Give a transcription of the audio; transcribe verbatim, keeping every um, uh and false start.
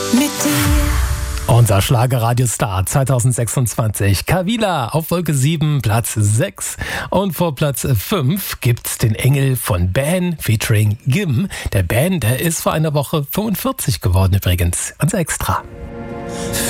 Mit dir. Unser Schlagerradiostar zwanzig sechsundzwanzig, Kavila auf Wolke sieben, Platz sechs. Und vor Platz fünf gibt's den Engel von Ben featuring Gim. Der Ben, der ist vor einer Woche fünfundvierzig geworden übrigens. Ganz extra.